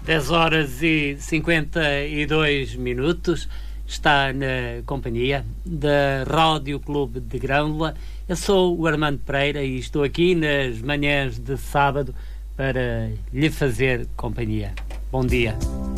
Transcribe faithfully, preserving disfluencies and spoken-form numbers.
dez horas e cinquenta e dois minutos, está na companhia da Rádio Clube de Grândola. Eu sou o Armando Pereira e estou aqui nas manhãs de sábado para lhe fazer companhia. Bom dia.